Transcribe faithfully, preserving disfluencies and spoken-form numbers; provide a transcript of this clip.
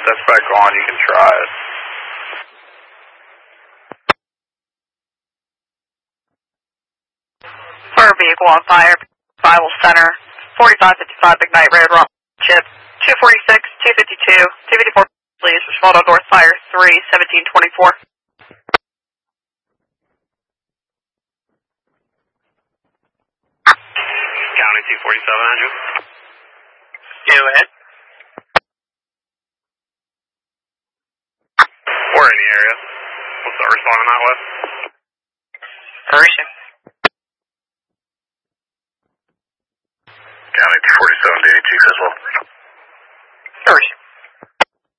that's back on, you can try it. Fire vehicle on fire, Bible Center, forty-five fifty-five McKnight Road, Rock Chip, two forty-six, two fifty-two, two fifty-four, please, respond on North Fire, three seventeen twenty-four. County two forty-seven hundred. Go ahead. We're in the area. What's that responding that way? Person. County two forty-seven to Chief as well. Person.